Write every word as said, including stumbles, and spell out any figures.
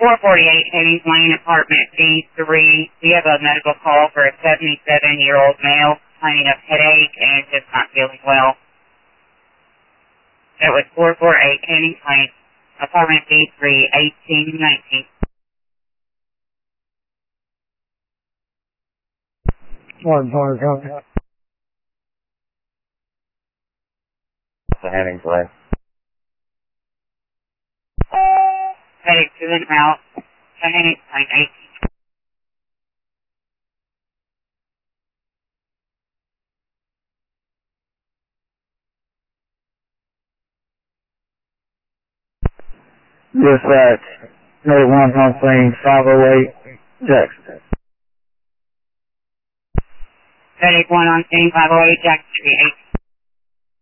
four forty-eight Hennings Lane, apartment B three. We have a medical call for a seventy-seven-year-old male complaining of headache and just not feeling well. That was four forty-eight Hennings Lane, apartment B three, eighteen nineteen. One, four, go. The Hennings Lane. Headache to and out. Hennings Lane, eighteen. Dispatch, eight one one thing, five oh eight, Jackson. Headache one on scene, five oh eight Jackson Street, eighteen.